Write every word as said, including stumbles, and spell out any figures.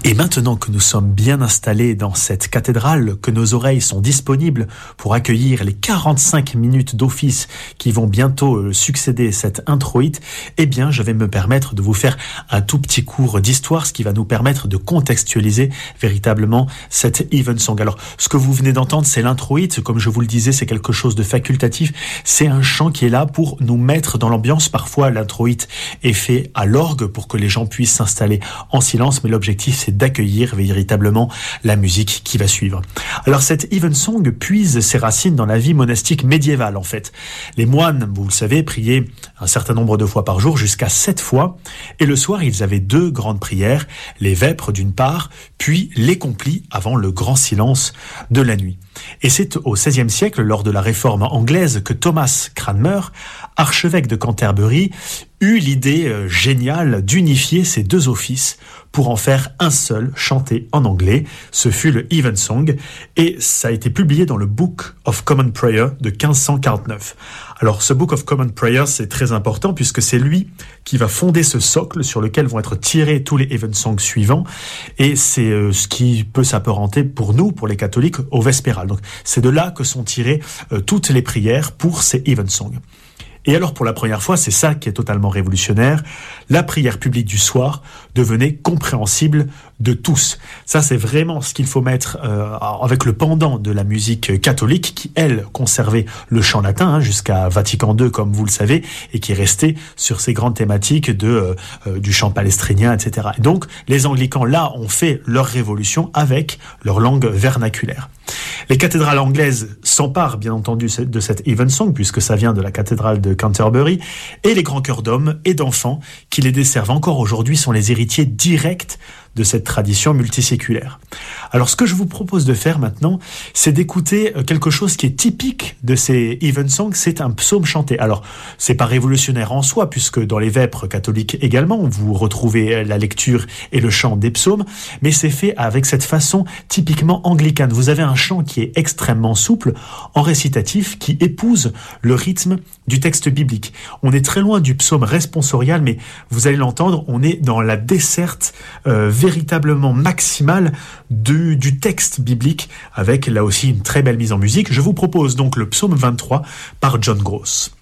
Et maintenant que nous sommes bien installés dans cette cathédrale, que nos oreilles sont disponibles pour accueillir les quarante-cinq minutes d'office qui vont bientôt succéder cette introïte, eh bien, je vais me permettre de vous faire un tout petit cours d'histoire, ce qui va nous permettre de contextualiser véritablement cette Evensong. Alors, ce que vous venez d'entendre, c'est l'introïte. Comme je vous le disais, c'est quelque chose de facultatif. C'est un chant qui est là pour nous mettre dans l'ambiance. Parfois, l'introïte est fait à l'orgue pour que les gens puissent s'installer en silence, mais l'objectif, c'est d'accueillir véritablement la musique qui va suivre. Alors, cette Evensong puise ses racines dans la vie monastique médiévale, en fait. Les moines, vous le savez, priaient un certain nombre de fois par jour, jusqu'à sept fois, et le soir, ils avaient deux grandes prières, les vêpres d'une part, puis les complis avant le grand silence de la nuit. Et c'est au seizième siècle, lors de la réforme anglaise, que Thomas Cranmer, archevêque de Canterbury, eut l'idée euh, géniale d'unifier ces deux offices pour en faire un seul, chanté en anglais. Ce fut le Evensong, et ça a été publié dans le Book of Common Prayer de quinze cent quarante-neuf. Alors, ce Book of Common Prayer, c'est très important puisque c'est lui qui va fonder ce socle sur lequel vont être tirés tous les Evensongs suivants, et c'est euh, ce qui peut s'apparenter pour nous, pour les catholiques, au vespéral. Donc, c'est de là que sont tirées euh, toutes les prières pour ces Evensongs. Et alors, pour la première fois, c'est ça qui est totalement révolutionnaire, la prière publique du soir devenait compréhensible de tous. Ça, c'est vraiment ce qu'il faut mettre euh, avec le pendant de la musique catholique, qui, elle, conservait le chant latin hein, jusqu'à Vatican deux, comme vous le savez, et qui est resté sur ces grandes thématiques de, euh, du chant palestrinien, et cetera. Et donc, les anglicans, là, ont fait leur révolution avec leur langue vernaculaire. Les cathédrales anglaises s'emparent bien entendu de cette Evensong, puisque ça vient de la cathédrale de Canterbury, et les grands chœurs d'hommes et d'enfants qui les desservent encore aujourd'hui sont les héritiers directs de cette tradition multiséculaire. Alors, ce que je vous propose de faire maintenant, c'est d'écouter quelque chose qui est typique de ces Evensongs, c'est un psaume chanté. Alors, c'est pas révolutionnaire en soi, puisque dans les vêpres catholiques également, vous retrouvez la lecture et le chant des psaumes, mais c'est fait avec cette façon typiquement anglicane. Vous avez un chant qui est extrêmement souple, en récitatif, qui épouse le rythme du texte biblique. On est très loin du psaume responsorial, mais vous allez l'entendre, on est dans la desserte euh, véritablement maximale du, du texte biblique, avec là aussi une très belle mise en musique. Je vous propose donc le psaume vingt-trois par John Gross.